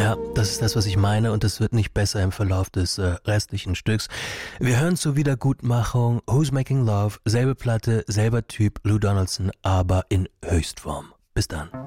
Ja, das ist das, was ich meine, und das wird nicht besser im Verlauf des restlichen Stücks. Wir hören zur Wiedergutmachung Who's Making Love, selbe Platte, selber Typ, Lou Donaldson, aber in Höchstform. Bis dann.